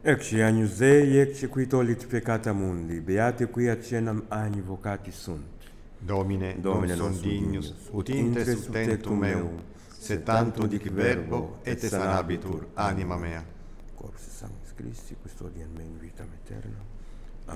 Ecce agnus Dei, ecce qui tollit peccata mundi, beate qui accenam agni vocati sunt. Domine, Domine non non son dignus, ut intre sustentum meum, sed tantum dic verbo, et sanabitur anima mea. Corpus Sanctus Christi, custodian me in vitam aeterna.